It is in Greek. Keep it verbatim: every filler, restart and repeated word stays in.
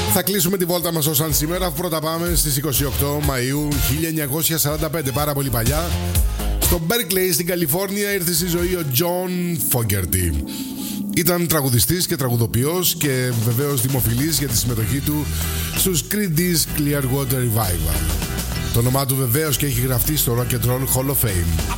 Θα κλείσουμε τη βόλτα μας ως αν σήμερα. Πρώτα πάμε στις είκοσι οκτώ Μαΐου χίλια εννιακόσια σαράντα πέντε, πάρα πολύ παλιά. Στο Berkeley στην Καλιφόρνια ήρθε στη ζωή ο John Fogerty. Ήταν τραγουδιστής και τραγουδοποιός και βεβαίως δημοφιλής για τη συμμετοχή του στους Creedence Clearwater Revival. Το όνομά του βεβαίως και έχει γραφτεί στο Rock and Roll Hall of Fame.